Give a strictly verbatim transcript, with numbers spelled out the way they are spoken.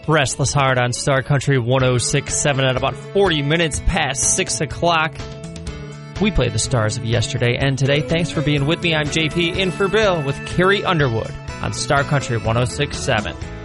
Restless Heart on Star Country one oh six point seven at about forty minutes past six o'clock. We play the stars of yesterday and today. Thanks for being with me. I'm J P in for Bill with Carrie Underwood on Star Country one oh six point seven.